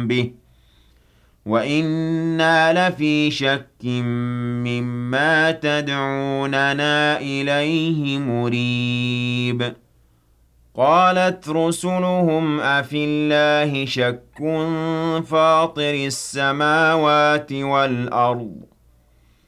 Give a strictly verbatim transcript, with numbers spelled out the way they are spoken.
بِهِ وَإِنَّا لَفِي شَكٍّ مِّمَّا تَدْعُونَنَا إِلَيْهِ مُرِيبٍ قَالَتْ رُسُلُهُمْ أَفِي اللَّهِ شَكٌّ فَاطِرِ السَّمَاوَاتِ وَالْأَرْضِ